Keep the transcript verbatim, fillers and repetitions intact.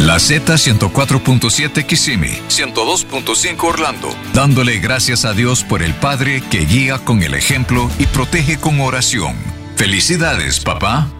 La Z ciento cuatro punto siete Kissimmee, ciento dos punto cinco Orlando, dándole gracias a Dios por el Padre que guía con el ejemplo y protege con oración. ¡Felicidades, papá!